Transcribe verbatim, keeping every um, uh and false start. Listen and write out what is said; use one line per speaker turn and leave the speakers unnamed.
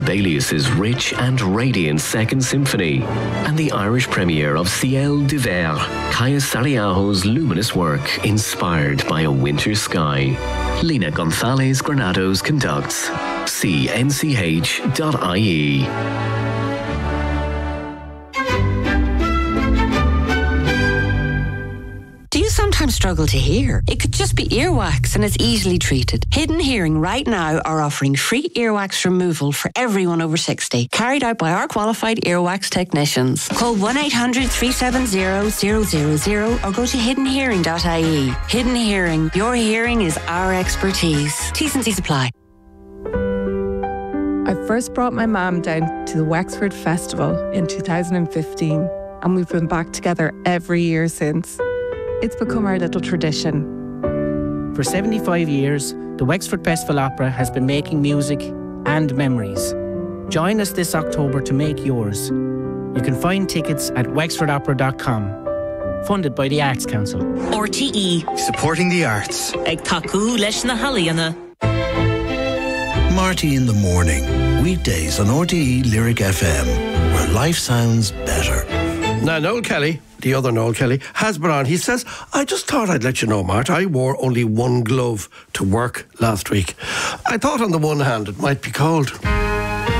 Sibelius's rich and radiant Second Symphony, and the Irish premiere of Ciel d'Hiver, Kaya Sariaho's luminous work inspired by a winter sky. Lina Gonzalez Granados conducts. See n c h dot i e.
Sometimes struggle to hear. It could just be earwax and it's easily treated. Hidden Hearing right now are offering free earwax removal for everyone over sixty, carried out by our qualified earwax technicians. Call one eight hundred, three seven zero, zero zero zero or go to hidden hearing dot i e. Hidden Hearing, your hearing is our expertise. T's and C's apply.
I first brought my mum down to the Wexford Festival in two thousand fifteen, and we've been back together every year since. It's become our little tradition.
For seventy-five years, the Wexford Festival Opera has been making music and memories. Join us this October to make yours. You can find tickets at wexford opera dot com. Funded by the Arts Council.
R T E.
Supporting the arts.
Ag taku leis na halaíonna.
Marty in the Morning. Weekdays on R T E Lyric F M, where life sounds better.
Now, Noel Kelly, the other Noel Kelly, has been on. He says, I just thought I'd let you know, Mart, I wore only one glove to work last week. I thought on the one hand it might be cold.